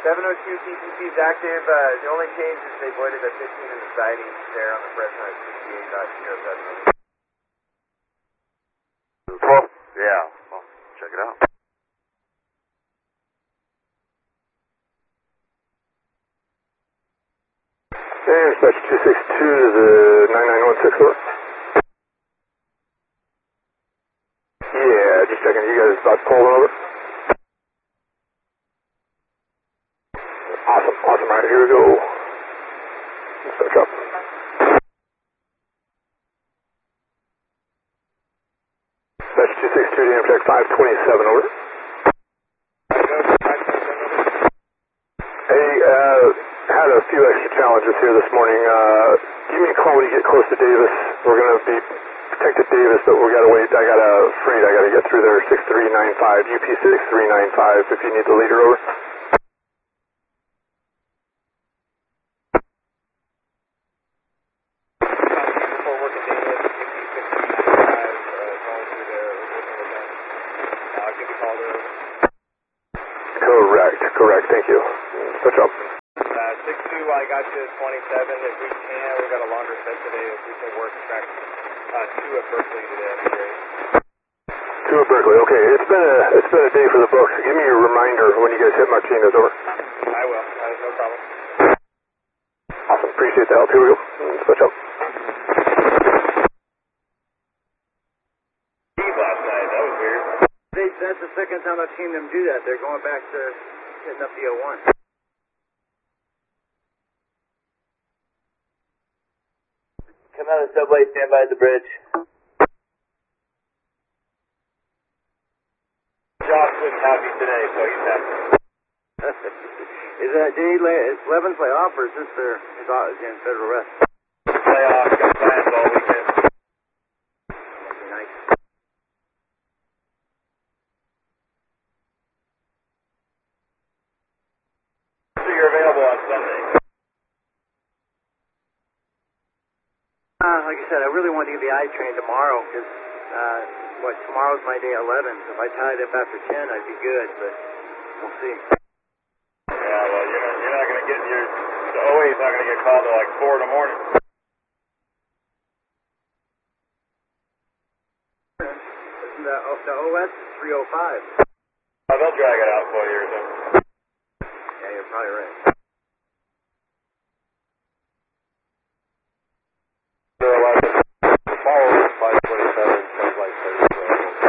702 TPC is active. The only change is they voided the 15 in the siding there on the Fresno at 68.07. Well, yeah, well, check it out. Hey, dispatch 262 to the 9916 over. Yeah, just checking. You guys about to pull over? Awesome, awesome. Right, here we go. Let's start up. Dispatch 262 to Amtrak 527 over. Hey, had a few extra challenges here this morning. Give me a call when you get close to Davis. We're going to be protected Davis, but we got to wait. I got a freight. I got to get through there. 6395, UP 6395. If you need the leader over. Correct. Thank you. Switch up. 6-2, I got you at 27. If we can, we got a longer set today. If we can work track 2 at Berkeley today, that'd be great. 2 at Berkeley. Okay, it's been a day for the books. Give me a reminder when you guys hit Martinez, over. I will. No problem. Awesome. Appreciate the help. Here we go. Switch up. Last night, that was weird. That's the second time I've seen them do that. They're going back to hitting up the 01. Come out of the subway, stand by the bridge. Josh wouldn't have you today, so he's happy. Is 11 play off, or is this their again federal rest? Play off, got plans all weekend. Nice. So you're available on Sunday? Like I said, I really want to get the I train tomorrow because tomorrow's my day 11. So if I tied up after 10, I'd be good, but we'll see. Yeah, well, you're not going to get the OA's not going to get called till like 4 in the morning. Isn't the OS 305? Oh, they'll drag it out for you or something. Yeah, you're probably right.